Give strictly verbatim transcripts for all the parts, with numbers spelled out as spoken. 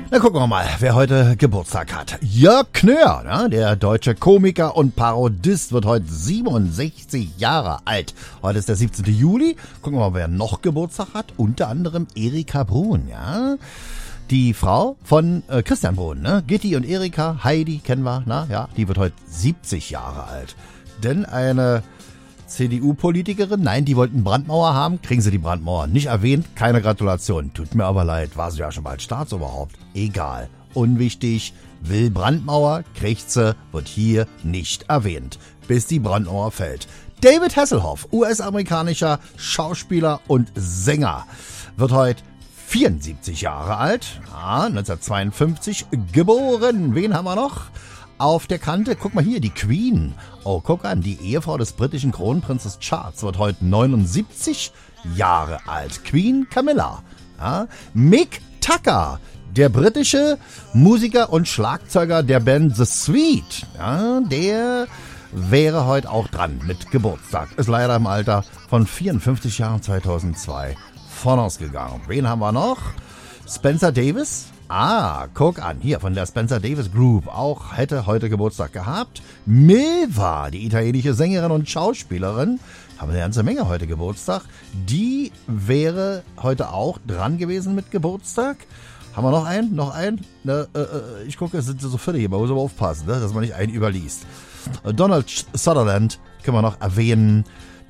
Na, gucken wir mal, wer heute Geburtstag hat. Jörg Knör, ne? Der deutsche Komiker und Parodist, wird heute siebenundsechzig Jahre alt. Heute ist der siebzehnten Juli. Gucken wir mal, wer noch Geburtstag hat. Unter anderem Erika Bruhn, ja. Die Frau von äh, Christian Bruhn, ne? Gitti und Erika, Heidi kennen wir, na, ja. Die wird heute siebzig Jahre alt. Denn eine C D U-Politikerin, nein, die wollten Brandmauer haben, kriegen sie die Brandmauer nicht erwähnt, keine Gratulation. Tut mir aber leid, war sie ja schon bald Staatsoberhaupt. Egal, unwichtig, will Brandmauer, kriegt sie, wird hier nicht erwähnt, bis die Brandmauer fällt. David Hasselhoff, U S-amerikanischer Schauspieler und Sänger, wird heute vierundsiebzig Jahre alt, ja, neunzehnhundertzweiundfünfzig geboren. Wen haben wir noch? Auf der Kante, guck mal hier, die Queen. Oh, guck an, die Ehefrau des britischen Kronprinzes Charles wird heute neunundsiebzig Jahre alt. Queen Camilla. Ja. Mick Tucker, der britische Musiker und Schlagzeuger der Band The Sweet. Ja, der wäre heute auch dran mit Geburtstag. Ist leider im Alter von vierundfünfzig Jahren zweitausendzwei von ausgegangen. Wen haben wir noch? Spencer Davis. Ah, guck an, hier von der Spencer Davis Group, auch hätte heute Geburtstag gehabt. Milva, die italienische Sängerin und Schauspielerin, haben eine ganze Menge heute Geburtstag. Die wäre heute auch dran gewesen mit Geburtstag. Haben wir noch einen? Noch einen? Ne, äh, ich gucke, es sind so viele hier, man muss aber aufpassen, ne, dass man nicht einen überliest. Donald Sutherland können wir noch erwähnen,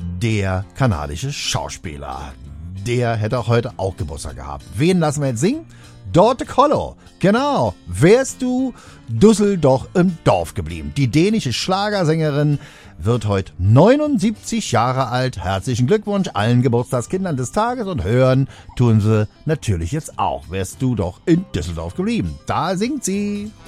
der kanadische Schauspieler. Der hätte auch heute auch Geburtstag gehabt. Wen lassen wir jetzt singen? Dorte Kollo, genau, wärst du Dussel doch im Dorf geblieben. Die dänische Schlagersängerin wird heute neunundsiebzig Jahre alt. Herzlichen Glückwunsch allen Geburtstagskindern des Tages und hören tun sie natürlich jetzt auch. Wärst du doch in Düsseldorf geblieben. Da singt sie.